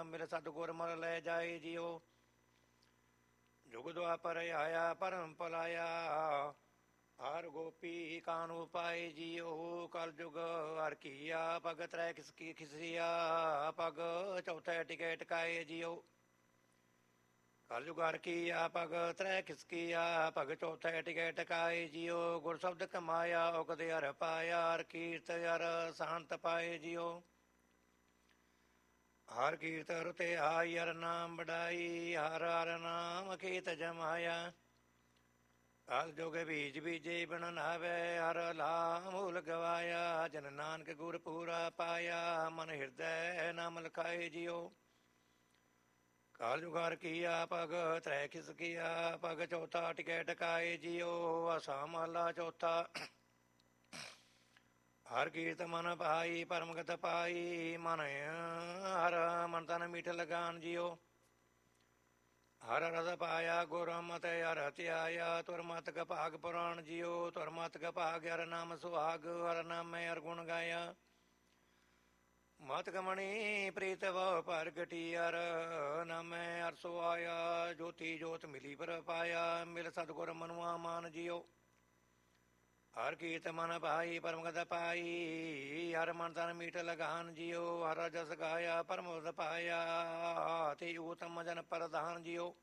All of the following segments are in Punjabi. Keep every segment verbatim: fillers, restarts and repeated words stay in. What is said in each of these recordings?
ਮਿਲ ਸਤਿਗੁਰ ਮਰ ਲੈ ਜਾਏ ਜਿਉ। ਜੁਗ ਦੁਆਪਰ ਆਇਆ ਪਰਮ ਪਲਾਇਆ, ਹਰ ਗੋਪੀ ਕਾਨੂ ਪਾਏ ਜਿਉ। ਕਲ ਜੁਗ ਹਰ ਕੀਆ ਪਗ ਤਰੈ ਕਿਸ ਕੀ ਖਿਸਰੀਆ, ਪਗ ਚੌਥੈ ਟਿਕੈ ਟਿਕਾਏ ਜਿਉ। ਕਲ ਜੁਗ ਹਰ ਕੀਆ ਪਗ ਤਰੈ ਖਿਸਕੀਆ, ਪਗ ਚੌਥੈ ਟਿਕੈ ਟਿਕਾਏ ਜਿਉ। ਗੁਰ ਸ਼ਬਦ ਕਮਾਇਆ ਉਗਦ ਹਰ ਪਾਇਆ, ਹਰ ਕੀਰਤ ਹਰ ਸਾਨਤ ਪਾਏ ਜਿਉ। ਹਰ ਕੀਰਤ ਰੁਤੇ ਆਈ, ਹਰ ਨਾਮ ਵਡਾਈ, ਹਰ ਹਰ ਨਾਮ ਖੇਤ ਜਮਾਇਆ। ਕਲ ਜੁਗ ਬੀਜ ਬੀਜੇ ਬਿਨ ਨਾਵੈ, ਹਰ ਲਾ ਮੂਲ ਗਵਾਇਆ। ਜਨ ਨਾਨਕ ਗੁਰ ਪੂਰਾ ਪਾਇਆ, ਮਨ ਹਿਰਦੈ ਨਾਮ ਲਿਖਾਏ ਜਿਉ। ਕਲ ਜੁਗ ਹਰ ਕੀਆ ਪਗ ਤਰੈ ਖਿਸਕੀਆ, ਪਗ ਚੌਥਾ ਟਿਕੈ ਟਿਕਾਏ ਜਿਉ। ਆਸਾ ਮਹਲਾ ਚੌਥਾ। ਹਰ ਕੀਰਤ ਮਨ ਪਾਈ ਪਰਮਗਤ ਪਾਈ, ਮਨ ਹਰ ਮਨ ਤਨ ਮੀਠ ਲਗਾਨ ਜਿਉ। ਹਰ ਰਸ ਪਾਇਆ ਗੁਰਮਤਿ ਹਰ ਧਿਆਇਆ, ਤੁਰ ਮਤ ਭਾਗ ਪੁਰਾਣ ਜਿਉ। ਤੁਰ ਮਤ ਭਾਗ ਹਰ ਨਾਮ ਸੁਹਾਗ, ਹਰ ਨਾਮੈ ਹਰ ਗੁਣ ਗਾਇਆ। ਮਤ ਕਮਣੀ ਪ੍ਰੀਤ ਬਹੁ ਪ੍ਰਗਟੀ, ਹਰ ਨਾਮੈ ਹਰ ਸੁਆਇਆ। ਜੋਤੀ ਜੋਤ ਮਿਲੀ ਪਰ ਪਾਇਆ, ਮਿਲ ਸਤਿਗੁਰ ਮਨੁਆ ਮਾਨ ਜਿਉ। ਹਰ ਕੀਰਤ ਮਨ ਪਾਈ ਪਰਮਗਤ ਪਾਈ, ਹਰ ਮਨ ਤਨ ਮੀਠ ਲਗਾਨ ਜਿਉ। ਹਰ ਜਸ ਗਾਇਆ ਪਰਮੁਦ ਪਾਇਆ, ਤੇ ਊਤਮ ਜਨ ਪ੍ਰਧਾਨ ਜਿਉ।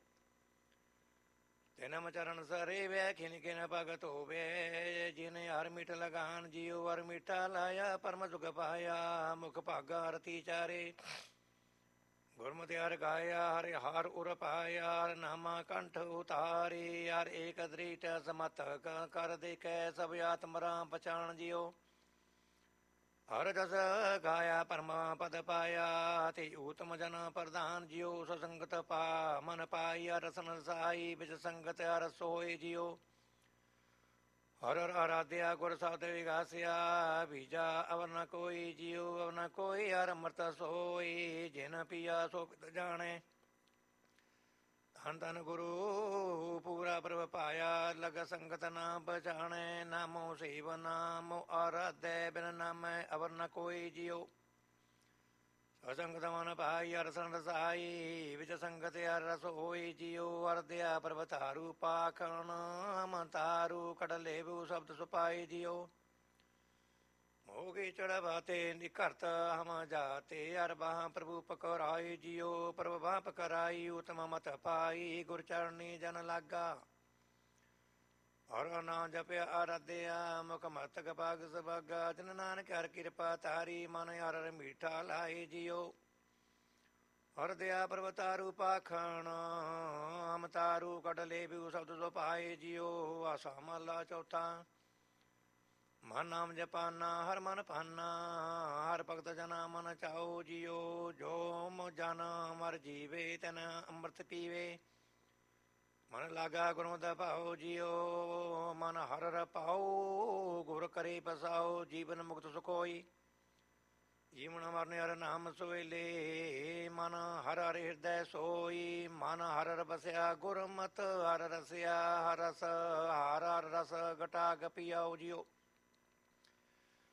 ਤਿਨਮ ਚਰਨ ਸਰੇ ਵੈ ਖਿਨ ਖਿਨ ਭਗਤ ਹੋਵੇ, ਜਿਨ ਹਰ ਮੀਠ ਲਗਾਨ ਜਿਉ। ਹਰ ਮੀਠਾ ਲਾਇਆ ਪਰਮ ਸੁਖ ਪਾਇਆ, ਮੁਖ ਭਾਗਾ ਰਤੀ ਚਾਰੇ। ਗੁਰਮਤਿ ਹਰ ਗਾਇਆ ਹਰਿ ਹਾਰ ਉਰ ਪਾਇਆ, ਹਰ ਨਾਮਾ ਕੰਠ ਉਤਾਰੇ। ਹਰ ਏਕ ਦ੍ਰਿਟ ਸਮਤ ਕਰ ਦੇਖੈ, ਸਭ ਆਤਮ ਰਾਮ ਪਛਾਣ ਜਿਉ। ਹਰ ਜਸ ਗਾਇਆ ਪਰਮ ਪਦ ਪਾਇਆ, ਤੇ ਊਤਮ ਜਨ ਪ੍ਰਧਾਨ ਜਿਉ। ਸਸੰਗਤ ਪਾ ਮਨ ਪਾਈ, ਹਰ ਰਸਨ ਸਾਈ, ਵਿਚ ਸੰਗਤ ਹਰ ਸੋਏ ਜਿਉ। ਹਰ ਹਰ ਆਰਾਧਿਆ ਗੁਰ ਸ਼ਬਦ ਵਿਗਾਸਿਆ, ਬੀਜਾ ਅਵਰ ਨ ਕੋਈ ਜਿਉ। ਅਵਰ ਨ ਕੋਈ ਹਰ ਅੰਮ੍ਰਿਤ ਸੋਈ, ਜਿਨ ਪੀਆ ਸੋ ਪਿਤ ਜਾਣੈ। ਧੰਨ ਧੰਨ ਗੁਰੂ ਪੂਰਾ ਪ੍ਰਭ ਪਾਇਆ, ਲਗ ਸੰਗਤ ਨਾਮ ਪਛਾਣੈ। ਨਾਮੋ ਸੇਵ ਨਾਮੋ ਆਰਾਧੈ, ਬਿਨ ਨਾਮੈ ਅਵਰ ਨ ਕੋਈ ਜਿਉ। ਸਸੰਗਤ ਮਨ ਪਾਈ ਹਰ ਰਸਨ ਰਸਾਈ, ਵਿਚ ਸੰਗਤ ਹਰ ਰਸ ਹੋਈ ਜਿਉ। ਹਰ ਦਇਆ ਪ੍ਰਭ ਤਾਰੂ ਪਾਖਣ, ਹਮ ਤਾਰੂ ਕਟ ਲੇਬੂ ਸ਼ਬਦ ਸੁਪਾਈ ਜਿਉ। ਮੋਗੇ ਚੜਾਵਾਤੇ ਨਿਖਰਤ ਹਮ ਜਾਤੇ, ਹਰ ਬਾਹ ਪ੍ਰਭੂ ਪਕਰਾਈ ਜਿਉ। ਪ੍ਰਭ ਬਾਹ ਪਕਰਾਈ ਉਤਮ ਮਤ ਪਾਈ, ਗੁਰ ਚਰਣੀ ਜਨ ਲਾਗਾ। ਹਰ ਨਾਮ ਜਪਿਆ ਆਰਾਧਿਆ, ਮੁਖ ਮਸਤਕ ਭਾਗ ਸੁਭਾਗਾ। ਜਨ ਨਾਨਕ ਹਰ ਕਿਰਪਾ ਤਾਰੀ, ਮਨ ਹਰ ਹਰ ਮੀਠਾ ਲਾਏ ਜਿਉ। ਹਰ ਦਇਆ ਪ੍ਰਭ ਤਾਰੂ ਪਾਖਣ, ਹਮ ਤਾਰੂ ਕਟ ਲੇਬੂ ਸ਼ਬਦ ਸੁ ਪਾਏ ਜਿਉ। ਆਸਾ ਮਹਲਾ ਚੌਥਾ। ਮਨ ਨਾਮ ਜਪਾਨਾ ਹਰ ਮਨ ਭਾਨਾ, ਹਰ ਭਗਤ ਜਨਾ ਮਨ ਚਾਓ ਜਿਉ। ਜੋ ਮੋ ਜਨ ਮਰ ਜੀਵੇ, ਤਨ ਅੰਮ੍ਰਿਤ ਪੀਵੇ। ਮਨ ਲਾਗਾ ਗੁਰਮਤਿ ਭਾਉ ਜਿਉ। ਮਨ ਹਰ ਹਰ ਭਾਉ, ਗੁਰ ਕਰੇ ਪਸਾਉ। ਜੀਵਨ ਮੁਕਤ ਸੁਖੋਈ, ਜੀਵਨ ਮਰਨ ਹਰ ਨਾਮ ਸੁਵੇਲੇ। ਮਨ ਹਰ ਹਰ ਹਿਰਦੈ ਸੋਈ, ਮਨ ਹਰ ਹਰ ਬਸਿਆ ਗੁਰਮਤਿ ਹਰ ਰਸਿਆ। ਹਰ ਰਸ ਹਰ ਹਰ ਰਸ ਗਟਾ ਗਪੀਆਉ ਜਿਉ।